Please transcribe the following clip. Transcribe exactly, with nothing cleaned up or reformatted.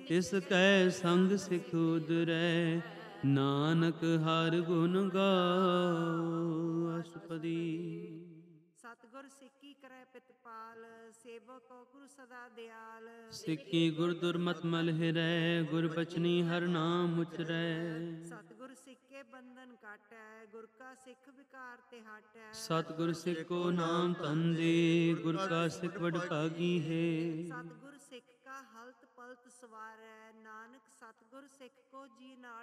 ਤਿਸ ਕੈ ਸੰਗ ਸਿਖ ਉਦਰੈ, ਨਾਨਕ ਹਰਿ ਗੁਣ ਗਾਓ। ਅਸ਼ਟਪਦੀ। ਸਤਿਗੁਰ ਸਿੱਕੀ ਕਰੈ ਪਿਤਪਾਲ, ਸੇਵਕ ਕੋ ਗੁਰੂ ਸਦਾ ਦਿਆਲ। ਸਿੱਕੀ ਗੁਰ ਦੁਰਮਤਿ ਮਲ ਹਿਰੈ, ਗੁਰ ਬਚਨੀ ਹਰਿ ਨਾਮ ਉਚਰੈ। ਸਤਿਗੁਰ ਸਿੱਕੇ ਬੰਧਨ ਕਾਟੈ, ਗੁਰ ਕਾ ਸਿੱਖ ਵਿਕਾਰ ਤੇ ਹਟੈ। ਸਤਿਗੁਰ ਸਿੱਖੋ ਨਾਮ ਧਨ ਦੇ, ਗੁਰ ਕਾ ਸਿੱਖ ਵਡ ਭਾਗੀ ਹੈ। ਸਤਿਗੁਰ ਸਿੱਖ ਕਾ ਹਲਤ ਪਲਤ ਸਵਾਰੈ, ਨਾਨਕ ਸਤਿਗੁਰ ਸਿੱਖ ਕੋ ਜੀ ਨਾਲ